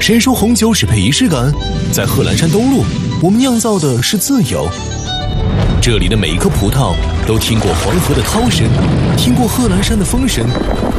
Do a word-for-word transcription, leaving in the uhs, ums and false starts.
谁说红酒只配仪式感？在贺兰山东路，我们酿造的是自由。这里的每一颗葡萄都听过黄河的涛声，听过贺兰山的风声，